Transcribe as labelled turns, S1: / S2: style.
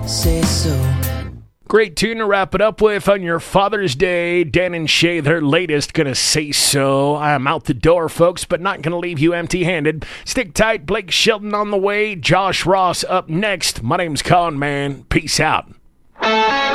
S1: Say so.
S2: Great tune to wrap it up with on your Father's Day. Dan and Shay, their latest, gonna say so. I'm out the door, folks, but not gonna leave you empty-handed. Stick tight, Blake Shelton on the way. Josh Ross up next. My name's Con Man. Peace out.